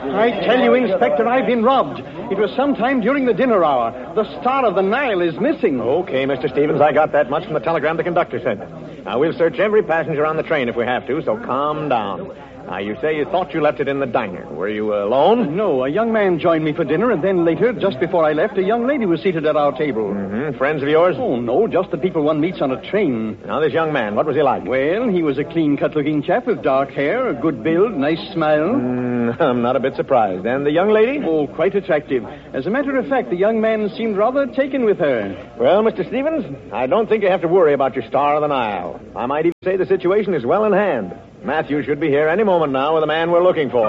I tell you, Inspector, I've been robbed. It was sometime during the dinner hour. The Star of the Nile is missing. Okay, Mr. Stevens, I got that much from the telegram the conductor sent. Now, we'll search every passenger on the train if we have to, so calm down. Now, you say you thought you left it in the diner. Were you alone? No, a young man joined me for dinner, and then later, just before I left, a young lady was seated at our table. Mm-hmm. Friends of yours? Oh, no, just the people one meets on a train. Now, this young man, what was he like? Well, he was a clean-cut-looking chap with dark hair, a good build, nice smile. I'm not a bit surprised. And the young lady? Oh, quite attractive. As a matter of fact, the young man seemed rather taken with her. Well, Mr. Stevens, I don't think you have to worry about your Star of the Nile. I might even say the situation is well in hand. Matthew should be here any moment now with the man we're looking for.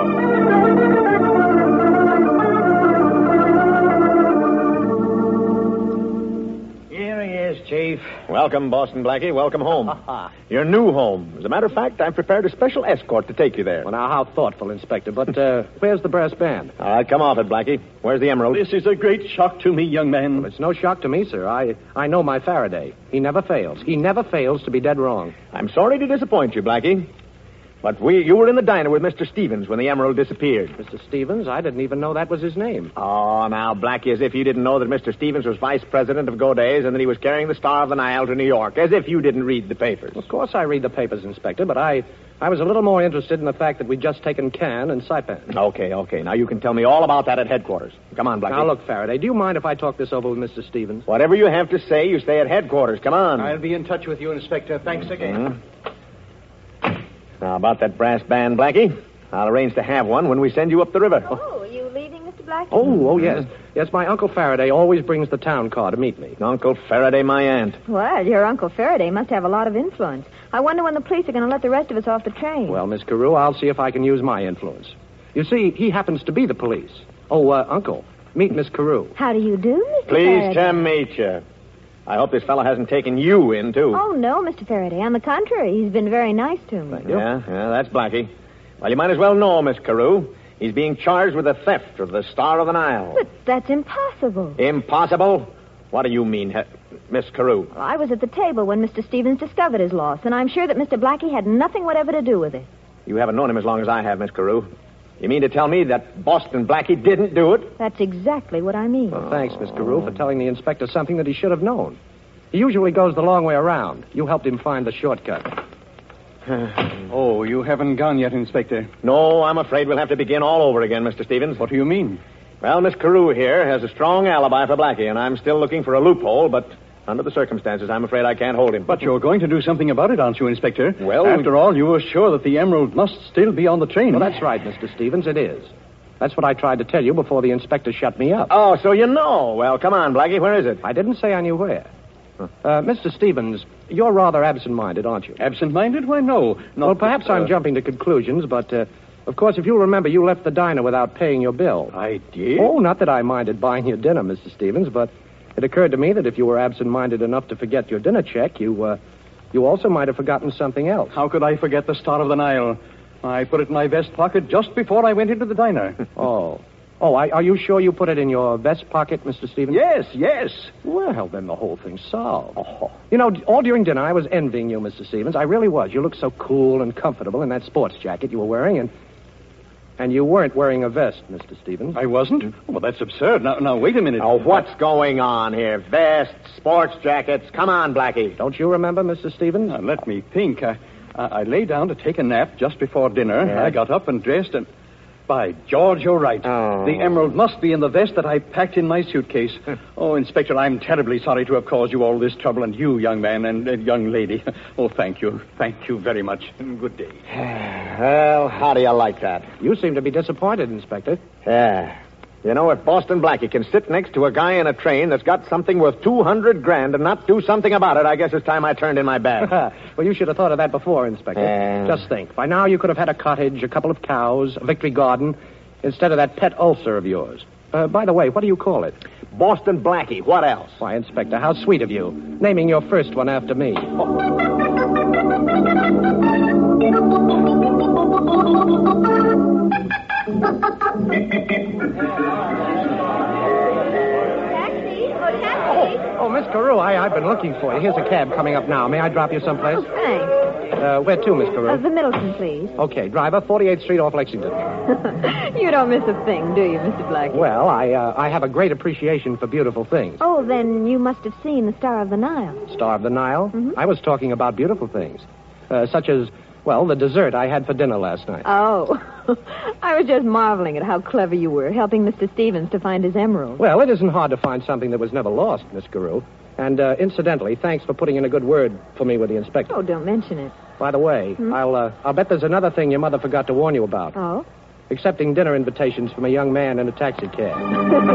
Here he is, Chief. Welcome, Boston Blackie. Welcome home. Your new home. As a matter of fact, I've prepared a special escort to take you there. Well, now, how thoughtful, Inspector. But where's the brass band? All right, come off it, Blackie. Where's the emerald? This is a great shock to me, young man. Well, it's no shock to me, sir. I know my Faraday. He never fails. He never fails to be dead wrong. I'm sorry to disappoint you, Blackie. But you were in the diner with Mr. Stevens when the emerald disappeared. Mr. Stevens? I didn't even know that was his name. Oh, now, Blackie, as if you didn't know that Mr. Stevens was vice president of Goday's and that he was carrying the Star of the Nile to New York. As if you didn't read the papers. Of course I read the papers, Inspector, but I was a little more interested in the fact that we'd just taken Cannes and Saipan. Okay. Now, you can tell me all about that at headquarters. Come on, Blackie. Now, look, Faraday, do you mind if I talk this over with Mr. Stevens? Whatever you have to say, you stay at headquarters. Come on. I'll be in touch with you, Inspector. Thanks again. Mm-hmm. Now, about that brass band, Blackie, I'll arrange to have one when we send you up the river. Oh, are you leaving, Mr. Blackie? Oh, yes. Yes, my Uncle Faraday always brings the town car to meet me. Uncle Faraday, my aunt. Well, your Uncle Faraday must have a lot of influence. I wonder when the police are going to let the rest of us off the train. Well, Miss Carew, I'll see if I can use my influence. You see, he happens to be the police. Oh, Uncle, meet Miss Carew. How do you do, Mr. Pleased Faraday? to meet you. I hope this fellow hasn't taken you in, too. Oh, no, Mr. Faraday. On the contrary, he's been very nice to me. Thank you. Yeah, that's Blackie. Well, you might as well know, Miss Carew. He's being charged with the theft of the Star of the Nile. But that's impossible. Impossible? What do you mean, Miss Carew? Well, I was at the table when Mr. Stevens discovered his loss, and I'm sure that Mr. Blackie had nothing whatever to do with it. You haven't known him as long as I have, Miss Carew. You mean to tell me that Boston Blackie didn't do it? That's exactly what I mean. Well, thanks, Miss Carew, for telling the inspector something that he should have known. He usually goes the long way around. You helped him find the shortcut. Oh, you haven't gone yet, Inspector. No, I'm afraid we'll have to begin all over again, Mr. Stevens. What do you mean? Well, Miss Carew here has a strong alibi for Blackie, and I'm still looking for a loophole, but under the circumstances, I'm afraid I can't hold him. But you're going to do something about it, aren't you, Inspector? Well, after all, you were sure that the emerald must still be on the train. Well, that's right, Mr. Stevens, it is. That's what I tried to tell you before the inspector shut me up. Oh, so you know. Well, come on, Blackie, where is it? I didn't say I knew where. Mr. Stevens, you're rather absent-minded, aren't you? Absent-minded? Why, no. Well, perhaps I'm jumping to conclusions, but, of course, if you'll remember, you left the diner without paying your bill. I did? Oh, not that I minded buying your dinner, Mr. Stevens, but it occurred to me that if you were absent-minded enough to forget your dinner check, you also might have forgotten something else. How could I forget the Star of the Nile? I put it in my vest pocket just before I went into the diner. Are you sure you put it in your vest pocket, Mr. Stevens? Yes. Well, then the whole thing's solved. You know, all during dinner, I was envying you, Mr. Stevens. I really was. You looked so cool and comfortable in that sports jacket you were wearing, and you weren't wearing a vest, Mr. Stevens. I wasn't? Well, that's absurd. Now, wait a minute. Oh, what's going on here? Vests, sports jackets. Come on, Blackie. Don't you remember, Mr. Stevens? Now, let me think. I lay down to take a nap just before dinner. Yeah. I got up and dressed and... By George, you're right. Oh. The emerald must be in the vest that I packed in my suitcase. Oh, Inspector, I'm terribly sorry to have caused you all this trouble, and you, young man, and young lady. Oh, thank you. Thank you very much. And good day. Well, how do you like that? You seem to be disappointed, Inspector. Yeah. You know, if Boston Blackie can sit next to a guy in a train that's got something worth $200,000 and not do something about it, I guess it's time I turned in my bag. Well, you should have thought of that before, Inspector. Just think. By now, you could have had a cottage, a couple of cows, a victory garden, instead of that pet ulcer of yours. By the way, what do you call it? Boston Blackie. What else? Why, Inspector, how sweet of you, naming your first one after me. Taxi. Oh, Miss Carew, I've been looking for you. Here's a cab coming up now. May I drop you someplace? Thanks. Where to, Miss Carew? The Middleton, please. Okay, driver, 48th Street off Lexington. You don't miss a thing, do you, Mr. Blackie? Well, I have a great appreciation for beautiful things. Oh, then you must have seen the Star of the Nile. Star of the Nile? Mm-hmm. I was talking about beautiful things. Such as, well, the dessert I had for dinner last night. Oh. I was just marveling at how clever you were, helping Mr. Stevens to find his emerald. Well, it isn't hard to find something that was never lost, Miss Carew. And, incidentally, thanks for putting in a good word for me with the inspector. Oh, don't mention it. By the way, I'll bet there's another thing your mother forgot to warn you about. Oh? Accepting dinner invitations from a young man in a taxi cab.